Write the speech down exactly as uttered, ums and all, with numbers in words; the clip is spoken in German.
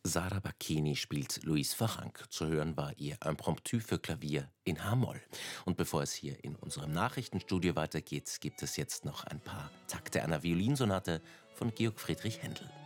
Sara Bacchini spielt Louise Farrenc. Zu hören war ihr Impromptu für Klavier in H-Moll. Und bevor es hier in unserem Nachrichtenstudio weitergeht, gibt es jetzt noch ein paar Takte einer Violinsonate von Georg Friedrich Händel.